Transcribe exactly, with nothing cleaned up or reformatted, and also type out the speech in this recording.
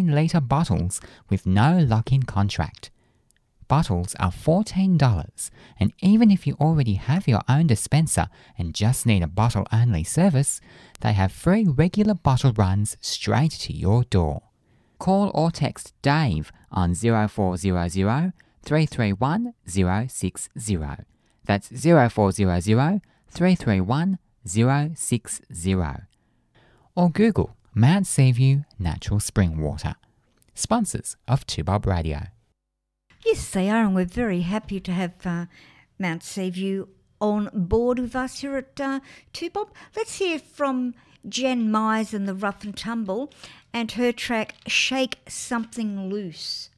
fifteen litre bottles with no lock-in contract. Bottles are fourteen dollars, and even if you already have your own dispenser and just need a bottle-only service, they have free regular bottle runs straight to your door. Call or text Dave on zero four zero zero, three three one, zero six zero. That's zero four zero zero, three three one, zero six zero. Or Google Mount Seaview Natural Spring Water. Sponsors of two Bob Radio. Yes, they are, and we're very happy to have uh, Mount Seaview on board with us here at uh, two Bob. Let's hear from Jen Myers and the Rough and Tumble and her track Shake Something Loose.